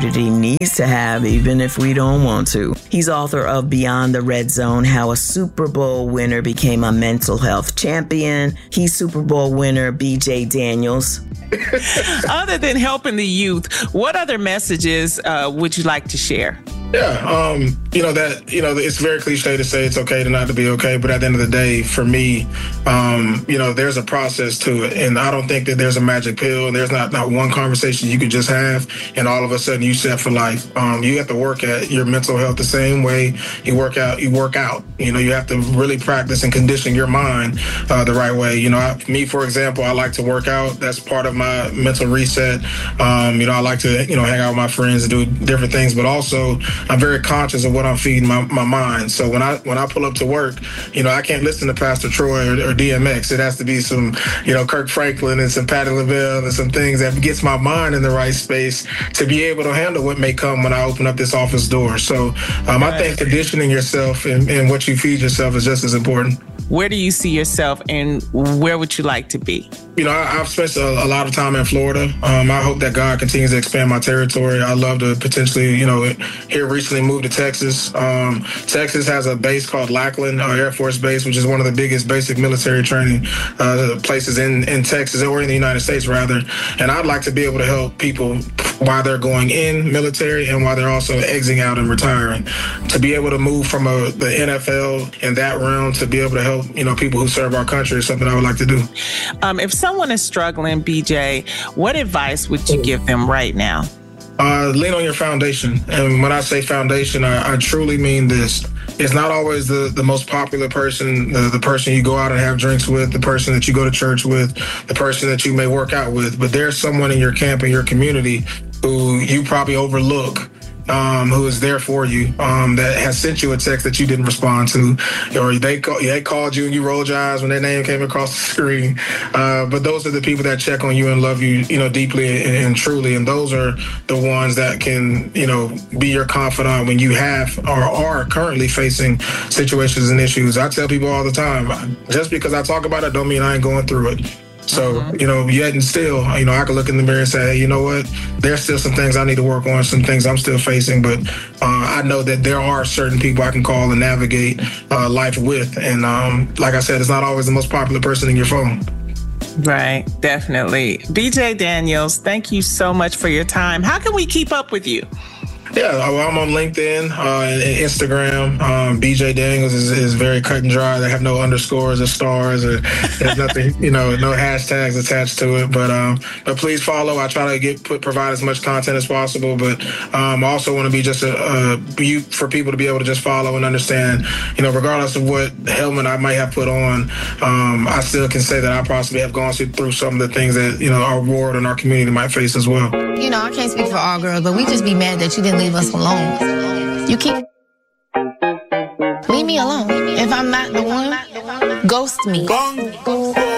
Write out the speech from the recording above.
community needs to have, even if we don't want to. He's author of Beyond the Red Zone, How a Super Bowl Winner Became a Mental Health Champion. He's Super Bowl winner BJ Daniels. Other than helping the youth, what other messages would you like to share? Yeah, it's very cliche to say it's okay to not to be okay, but at the end of the day, for me, there's a process to it, and I don't think that there's a magic pill. There's not one conversation you could just have, and all of a sudden you set for life. You have to work at your mental health the same way you work out. You have to really practice and condition your mind the right way. Me, for example, I like to work out. That's part of my mental reset. I like to, hang out with my friends and do different things, but also I'm very conscious of what I'm feeding my mind. So when I pull up to work, I can't listen to Pastor Troy or DMX. It has to be some, Kirk Franklin and some Patti LaBelle and some things that gets my mind in the right space to be able to handle what may come when I open up this office door. So I think conditioning yourself and what you feed yourself is just as important. Where do you see yourself and where would you like to be? I've spent a lot of time in Florida. I hope that God continues to expand my territory. I love to potentially, here recently moved to Texas. Texas has a base called Lackland Air Force Base, which is one of the biggest basic military training places in Texas, or in the United States, rather. And I'd like to be able to help people while they're going in military and while they're also exiting out and retiring. To be able to move from the NFL in that realm to be able to help, people who serve our country is something I would like to do. If someone is struggling, BJ, what advice would you give them right now? Lean on your foundation. And when I say foundation, I truly mean this. It's not always the most popular person, the person you go out and have drinks with, the person that you go to church with, the person that you may work out with. But there's someone in your camp, in your community, who you probably overlook, who is there for you, that has sent you a text that you didn't respond to, or they called you and you rolled your eyes when their name came across the screen. But those are the people that check on you and love you, deeply and truly. And those are the ones that can, be your confidant when you have or are currently facing situations and issues. I tell people all the time, just because I talk about it don't mean I ain't going through it. So, yet and still, I can look in the mirror and say, hey, you know what? There's still some things I need to work on, some things I'm still facing, but I know that there are certain people I can call and navigate life with. And like I said, it's not always the most popular person in your phone. Right, definitely. BJ Daniels, thank you so much for your time. How can we keep up with you? Yeah, I'm on LinkedIn and Instagram. BJ Daniels is very cut and dry. They have no underscores or stars, or there's nothing, no hashtags attached to it. But please follow. I try to provide as much content as possible. But I also want to be just for people to be able to just follow and understand. Regardless of what helmet I might have put on, I still can say that I possibly have gone through some of the things that our ward and our community might face as well. I can't speak for all girls, but we just be mad that you didn't leave us alone. You keep leave me alone. If I'm not the one, ghost me.